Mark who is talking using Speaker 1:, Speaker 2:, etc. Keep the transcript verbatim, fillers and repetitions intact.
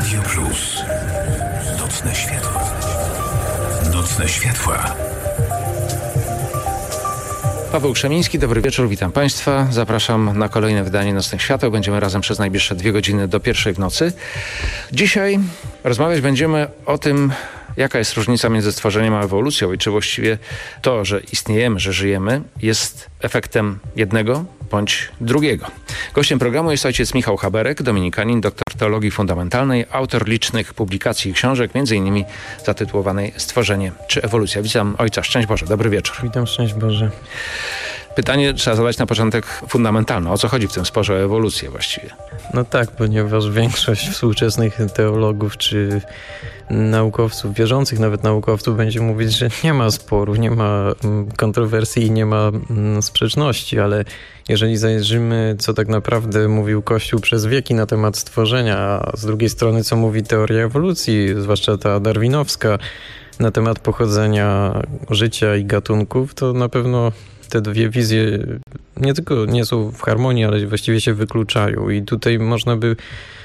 Speaker 1: Radio Plus. Nocne światła. Nocne światła.
Speaker 2: Paweł Krzemiński, dobry wieczór, witam Państwa. Zapraszam na kolejne wydanie Nocnych Świateł. Będziemy razem przez najbliższe dwie godziny do pierwszej w nocy. Dzisiaj rozmawiać będziemy o tym, jaka jest różnica między stworzeniem a ewolucją i czy właściwie to, że istniejemy, że żyjemy, jest efektem jednego bądź drugiego. Gościem programu jest ojciec Michał Haberek, dominikanin, doktor teologii fundamentalnej, autor licznych publikacji i książek, między innymi zatytułowanej Stworzenie czy ewolucja. Witam ojca, szczęść Boże, dobry wieczór.
Speaker 3: Witam, szczęść Boże.
Speaker 2: Pytanie trzeba zadać na początek fundamentalne. O co chodzi w tym sporze o ewolucję właściwie?
Speaker 3: No tak, ponieważ większość współczesnych teologów czy naukowców, wierzących nawet naukowców będzie mówić, że nie ma sporu, nie ma kontrowersji i nie ma sprzeczności, ale jeżeli zajrzymy, co tak naprawdę mówił Kościół przez wieki na temat stworzenia, a z drugiej strony, co mówi teoria ewolucji, zwłaszcza ta darwinowska, na temat pochodzenia życia i gatunków, to na pewno te dwie wizje nie tylko nie są w harmonii, ale właściwie się wykluczają. I tutaj można by